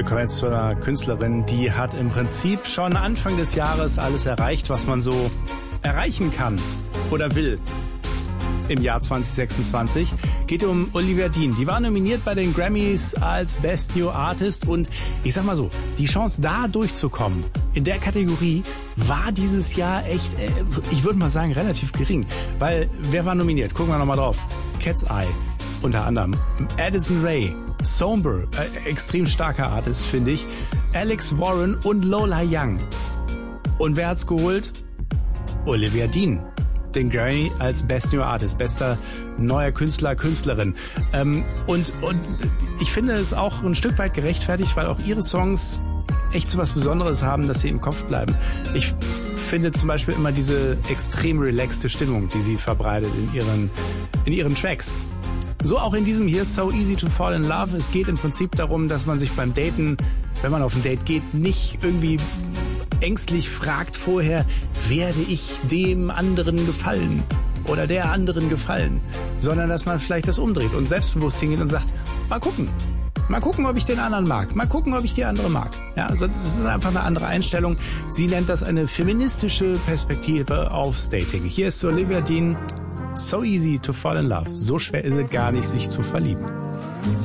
Wir kommen jetzt zu einer Künstlerin, die hat im Prinzip schon Anfang des Jahres alles erreicht, was man so erreichen kann oder will im Jahr 2026. Geht um Olivia Dean. Die war nominiert bei den Grammys als Best New Artist und ich sag mal so, die Chance da durchzukommen in der Kategorie war dieses Jahr echt, ich würde mal sagen, relativ gering. Weil, wer war nominiert? Gucken wir nochmal drauf. Cat's Eye unter anderem. Addison Rae, Somber, extrem starker Artist, finde ich. Alex Warren und Lola Young. Und wer hat's geholt? Olivia Dean. Den Grammy als Best New Artist, bester neuer Künstler, Künstlerin. Und ich finde es auch ein Stück weit gerechtfertigt, weil auch ihre Songs echt so was Besonderes haben, dass sie im Kopf bleiben. Ich finde zum Beispiel immer diese extrem relaxte Stimmung, die sie verbreitet in ihren Tracks. So auch in diesem hier, So Easy to Fall in Love. Es geht im Prinzip darum, dass man sich beim Daten, wenn man auf ein Date geht, nicht irgendwie ängstlich fragt vorher, werde ich dem anderen gefallen oder der anderen gefallen, sondern dass man vielleicht das umdreht und selbstbewusst hingeht und sagt, mal gucken, ob ich den anderen mag, mal gucken, ob ich die andere mag. Ja, also das ist einfach eine andere Einstellung. Sie nennt das eine feministische Perspektive aufs Dating. Hier ist Olivia Dean, So Easy to Fall in Love. So schwer ist es gar nicht, sich zu verlieben.